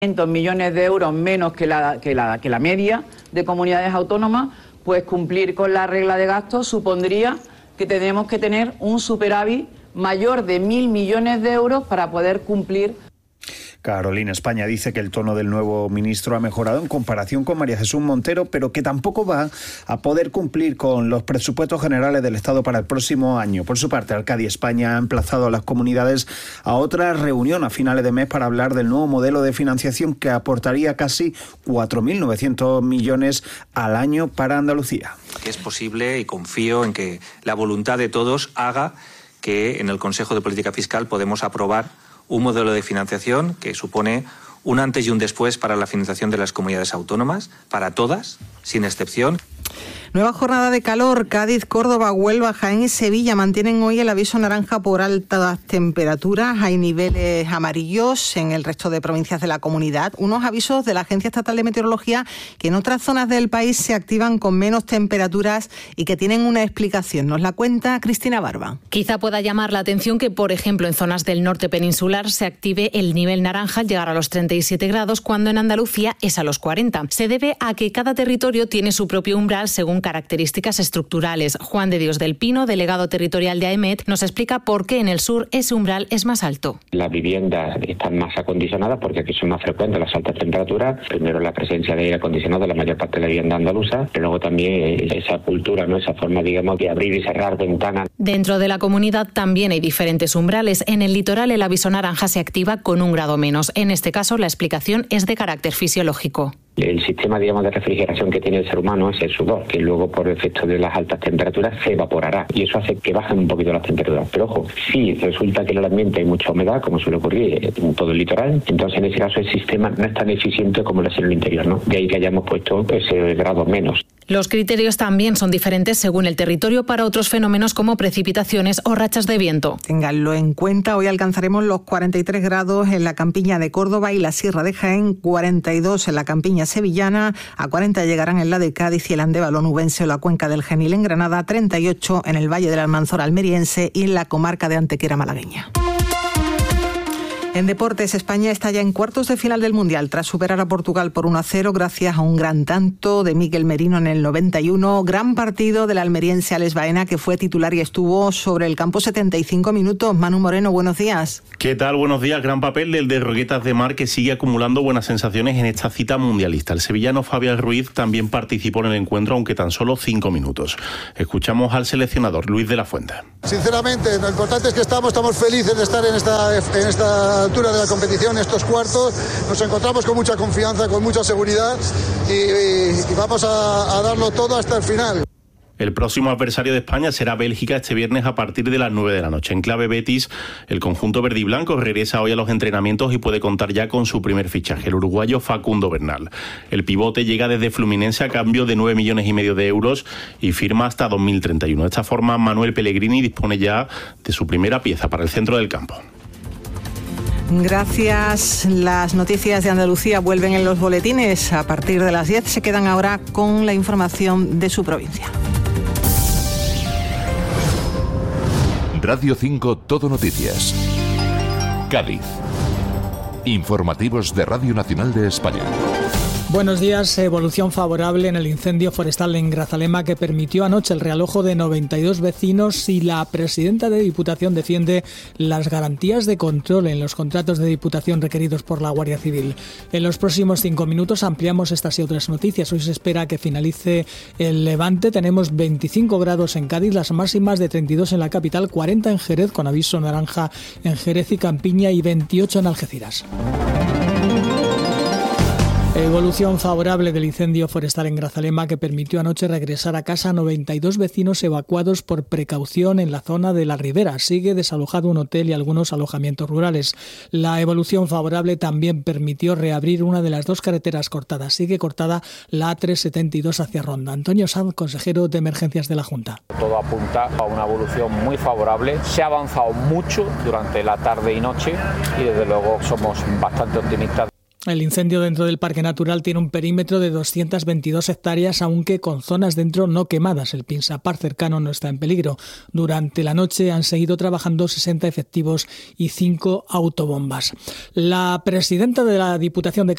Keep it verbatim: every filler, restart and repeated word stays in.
quinientos millones de euros menos que la, que la, que la media de comunidades autónomas, pues cumplir con la regla de gasto supondría que tenemos que tener un superávit mayor de mil millones de euros para poder cumplir. Carolina España dice que el tono del nuevo ministro ha mejorado en comparación con María Jesús Montero, pero que tampoco va a poder cumplir con los presupuestos generales del Estado para el próximo año. Por su parte, Arcadia España ha emplazado a las comunidades a otra reunión a finales de mes para hablar del nuevo modelo de financiación que aportaría casi cuatro mil novecientos millones al año para Andalucía. Es posible y confío en que la voluntad de todos haga que en el Consejo de Política Fiscal podemos aprobar un modelo de financiación que supone un antes y un después para la financiación de las comunidades autónomas, para todas, sin excepción. Nueva jornada de calor. Cádiz, Córdoba, Huelva, Jaén y Sevilla mantienen hoy el aviso naranja por altas temperaturas. Hay niveles amarillos en el resto de provincias de la comunidad. Unos avisos de la Agencia Estatal de Meteorología que en otras zonas del país se activan con menos temperaturas y que tienen una explicación. Nos la cuenta Cristina Barba. Quizá pueda llamar la atención que, por ejemplo, en zonas del norte peninsular se active el nivel naranja al llegar a los treinta y siete grados, cuando en Andalucía es a los cuarenta. Se debe a que cada territorio tiene su propio umbral según características estructurales. Juan de Dios del Pino, delegado territorial de AEMET, nos explica por qué en el sur ese umbral es más alto. Las viviendas están más acondicionadas porque aquí son más frecuentes las altas temperaturas. Primero la presencia de aire acondicionado en la mayor parte de la vivienda andaluza, pero luego también esa cultura, no esa forma, digamos, de abrir y cerrar ventanas. Dentro de la comunidad también hay diferentes umbrales. En el litoral el aviso naranja se activa con un grado menos. En este caso la explicación es de carácter fisiológico. El sistema, digamos, de refrigeración que tiene el ser humano es el sudor, que luego por efecto de las altas temperaturas se evaporará y eso hace que bajen un poquito las temperaturas. Pero ojo, si resulta que en el ambiente hay mucha humedad, como suele ocurrir en todo el litoral, entonces en ese caso el sistema no es tan eficiente como lo es en el interior, ¿no? De ahí que hayamos puesto ese grado menos. Los criterios también son diferentes según el territorio para otros fenómenos como precipitaciones o rachas de viento. Ténganlo en cuenta, hoy alcanzaremos los cuarenta y tres grados en la campiña de Córdoba y la Sierra de Jaén, cuarenta y dos en la campiña sevillana, a cuarenta llegarán en la de Cádiz y el Andévalo onubense o la cuenca del Genil en Granada, treinta y ocho en el Valle del Almanzora almeriense y en la comarca de Antequera malagueña. En deportes, España está ya en cuartos de final del Mundial tras superar a Portugal por uno a cero gracias a un gran tanto de Miguel Merino en el noventa y uno. Gran partido del almeriense Alex Baena, que fue titular y estuvo sobre el campo setenta y cinco minutos. Manu Moreno, buenos días. ¿Qué tal? Buenos días. Gran papel del de Roquetas de Mar, que sigue acumulando buenas sensaciones en esta cita mundialista. El sevillano Fabián Ruiz también participó en el encuentro, aunque tan solo cinco minutos. Escuchamos al seleccionador Luis de la Fuente. Sinceramente, lo importante es que estamos, estamos felices de estar en esta, en esta altura de la competición, estos cuartos. Nos encontramos con mucha confianza, con mucha seguridad y, y, y vamos a, a darlo todo hasta el final. El próximo adversario de España será Bélgica este viernes a partir de las nueve de la noche. En clave Betis, el conjunto verde y blanco regresa hoy a los entrenamientos y puede contar ya con su primer fichaje, el uruguayo Facundo Bernal. El pivote llega desde Fluminense a cambio de nueve millones y medio de euros y firma hasta dos mil treinta y uno. De esta forma, Manuel Pellegrini dispone ya de su primera pieza para el centro del campo. Gracias. Las noticias de Andalucía vuelven en los boletines. A partir de las diez se quedan ahora con la información de su provincia. Radio cinco Todo Noticias. Cádiz. Informativos de Radio Nacional de España. Buenos días. Evolución favorable en el incendio forestal en Grazalema que permitió anoche el realojo de noventa y dos vecinos y la presidenta de Diputación defiende las garantías de control en los contratos de Diputación requeridos por la Guardia Civil. En los próximos cinco minutos ampliamos estas y otras noticias. Hoy se espera que finalice el levante. Tenemos veinticinco grados en Cádiz, las máximas de treinta y dos en la capital, cuarenta en Jerez con aviso naranja en Jerez y Campiña y veintiocho en Algeciras. Evolución favorable del incendio forestal en Grazalema que permitió anoche regresar a casa a noventa y dos vecinos evacuados por precaución en la zona de la Ribera. Sigue desalojado un hotel y algunos alojamientos rurales. La evolución favorable también permitió reabrir una de las dos carreteras cortadas. Sigue cortada la A trescientos setenta y dos hacia Ronda. Antonio Sanz, consejero de Emergencias de la Junta. Todo apunta a una evolución muy favorable. Se ha avanzado mucho durante la tarde y noche y desde luego somos bastante optimistas. El incendio dentro del Parque Natural tiene un perímetro de doscientas veintidós hectáreas, aunque con zonas dentro no quemadas. El Pinsapar cercano no está en peligro. Durante la noche han seguido trabajando sesenta efectivos y cinco autobombas. La presidenta de la Diputación de